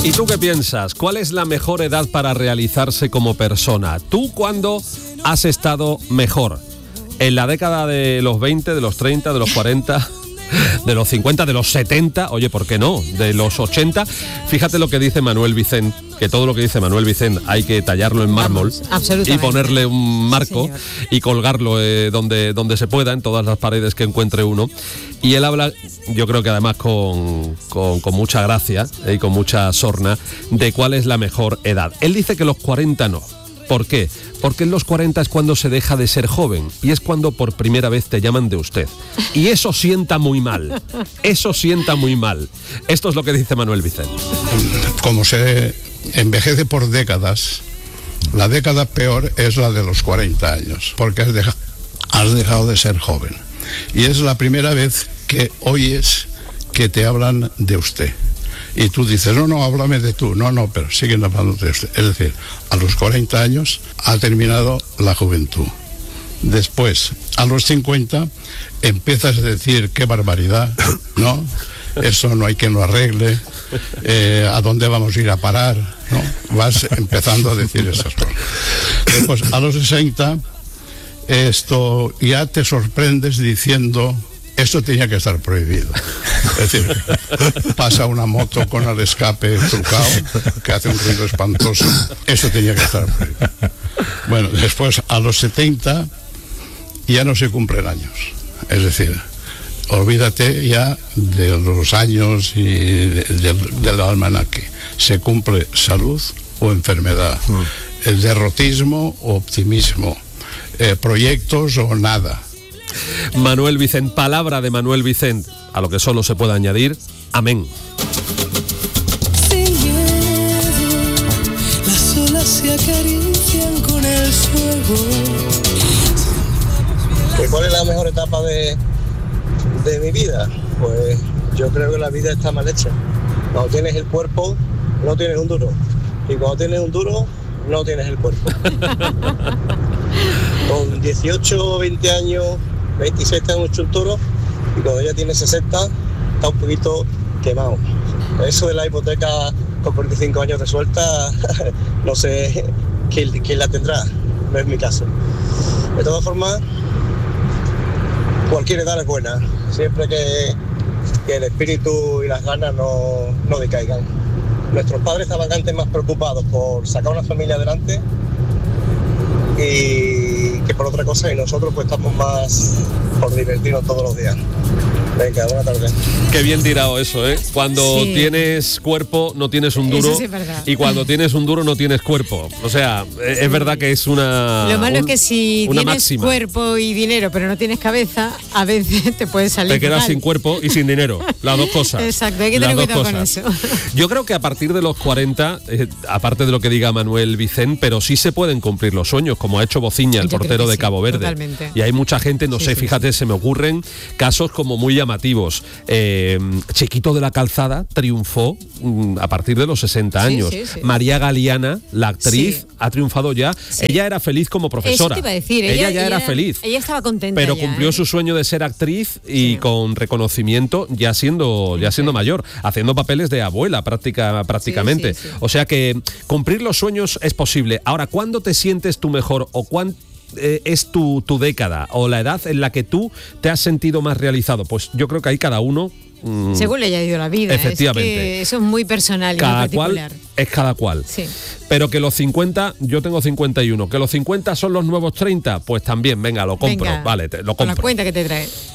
¿Y tú qué piensas? ¿Cuál es la mejor edad para realizarse como persona? ¿Tú cuándo has estado mejor? ¿En la década de los 20, de los 30, de los 40, de los 50, de los 70? Oye, ¿por qué no? De los 80. Fíjate lo que dice Manuel Vicent, que todo lo que dice Manuel Vicent hay que tallarlo en mármol y ponerle un marco y colgarlo donde se pueda, en todas las paredes que encuentre uno. Y él habla, yo creo que además con mucha gracia y con mucha sorna, de cuál es la mejor edad. Él dice que los 40 no. ¿Por qué? Porque en los 40 es cuando se deja de ser joven y es cuando por primera vez te llaman de usted. Y eso sienta muy mal. Eso sienta muy mal. Esto es lo que dice Manuel Vicent. Como se envejece por décadas, la década peor es la de los 40 años, porque has dejado de ser joven. Y es la primera vez que oyes que te hablan de usted. Y tú dices, no, háblame de tú. No, pero siguen hablando de usted. Es decir, a los 40 años ha terminado la juventud. Después, a los 50, empiezas a decir, qué barbaridad, ¿no? Eso no hay quien lo arregle. ¿A dónde vamos a ir a parar? ¿No? Vas empezando a decir esas cosas. Después, a los 60, esto ya te sorprendes diciendo, esto tenía que estar prohibido. Es decir, pasa una moto con el escape trucado que hace un ruido espantoso. Eso tenía que estar prohibido. Bueno, después a los 70 ya no se cumplen años. Es decir, olvídate ya de los años y del almanaque. Se cumple salud o enfermedad, el derrotismo o optimismo, proyectos o nada. Manuel Vicent, palabra de Manuel Vicent, a lo que solo se puede añadir, amén. Sin miedo, las olas se acarician con el fuego. ¿Cuál es la mejor etapa de mi vida? Pues yo creo que la vida está mal hecha. Cuando tienes el cuerpo, no tienes un duro. Y cuando tienes un duro, no tienes el cuerpo. Con 18 o 20 años, 26 está mucho un toro, y cuando ya tiene 60 está un poquito quemado. Eso de la hipoteca con 45 años resuelta, no sé quién la tendrá, no es mi caso. De todas formas, cualquier edad es buena, siempre que el espíritu y las ganas no decaigan. Nuestros padres estaban antes más preocupados por sacar una familia adelante y que por otra cosa, y nosotros pues estamos más por divertirnos todos los días. Venga, buena tarde. Qué bien tirado eso, ¿eh? Cuando tienes cuerpo no tienes un duro, sí, verdad. Y cuando tienes un duro no tienes cuerpo. O sea, es verdad que es una Lo malo es que si tienes máxima. Cuerpo y dinero pero no tienes cabeza, a veces te puede salir Te quedas mal. sin cuerpo y sin dinero, las dos cosas. Exacto, hay que tener cuidado con eso. Yo creo que a partir de los 40, aparte de lo que diga Manuel Vicent, pero sí se pueden cumplir los sueños, como ha hecho Bociña, el portero de Cabo Verde. Totalmente. Y hay mucha gente, no sé, fíjate, se me ocurren casos como muy llamativos. Chiquito de la Calzada triunfó a partir de los 60 años. Sí. María Galeana, la actriz, ha triunfado ya. Sí. Ella era feliz como profesora. Eso te iba a decir. Ella ya era feliz. Ella estaba contenta. Pero ya, cumplió su sueño de ser actriz y con reconocimiento ya siendo mayor, haciendo papeles de abuela prácticamente. Sí. O sea que cumplir los sueños es posible. Ahora, ¿cuándo te sientes tú mejor o cuándo es tu década o la edad en la que tú te has sentido más realizado? Pues yo creo que ahí cada uno según le haya ido la vida. Efectivamente. Es que eso es muy personal y muy particular. Cual es cada cual. Sí. Pero que los 50, yo tengo 51, que los 50 son los nuevos 30, pues también, venga, lo compro. Vale, lo compro. Con la cuenta que te trae.